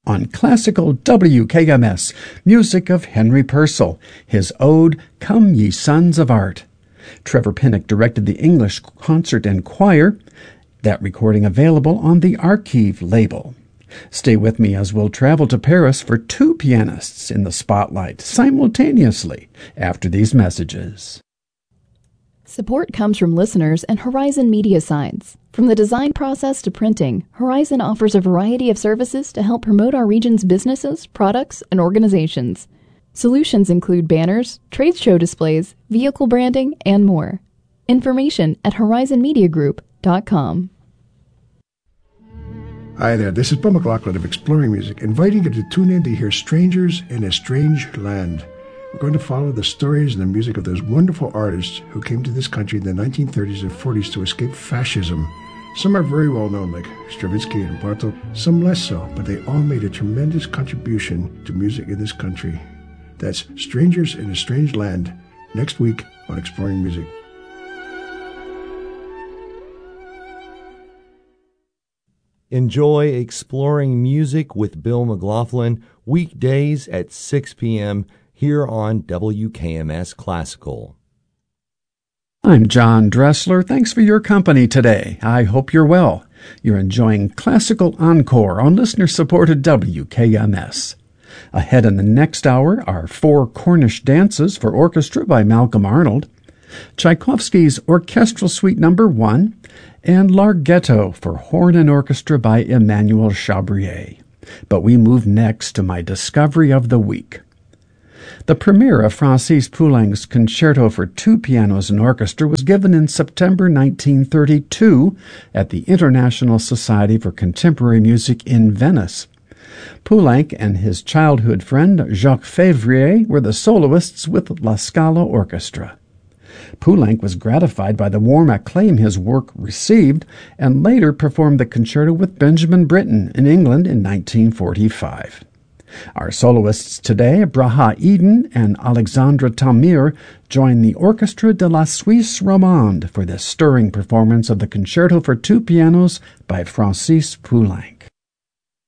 on classical WKMS, music of Henry Purcell, his ode, Come Ye Sons of Art. Trevor Pinnock directed the English concert and choir, that recording available on the Archive label. Stay with me as we'll travel to Paris for two pianists in the spotlight simultaneously after these messages. Support comes from listeners and Horizon Media Signs. From the design process to printing, Horizon offers a variety of services to help promote our region's businesses, products, and organizations. Solutions include banners, trade show displays, vehicle branding, and more. Information at horizonmediagroup.com. Hi there, this is Bill McLaughlin of Exploring Music, inviting you to tune in to hear Strangers in a Strange Land. We're going to follow the stories and the music of those wonderful artists who came to this country in the 1930s and 40s to escape fascism. Some are very well known, like Stravinsky and Bartók, some less so, but they all made a tremendous contribution to music in this country. That's Strangers in a Strange Land, next week on Exploring Music. Enjoy Exploring Music with Bill McLaughlin, weekdays at 6 p.m., here on WKMS Classical. I'm John Dressler. Thanks for your company today. I hope you're well. You're enjoying Classical Encore on listener-supported WKMS. Ahead in the next hour are Four Cornish Dances for Orchestra by Malcolm Arnold, Tchaikovsky's Orchestral Suite No. 1, and Larghetto for Horn and Orchestra by Emmanuel Chabrier. But we move next to my discovery of the week. The premiere of Francis Poulenc's Concerto for Two Pianos and Orchestra was given in September 1932 at the International Society for Contemporary Music in Venice. Poulenc and his childhood friend Jacques Février were the soloists with La Scala Orchestra. Poulenc was gratified by the warm acclaim his work received and later performed the concerto with Benjamin Britten in England in 1945. Our soloists today, Braha Eden and Alexandre Tamir, join the Orchestra de la Suisse Romande for this stirring performance of the Concerto for Two Pianos by Francis Poulenc.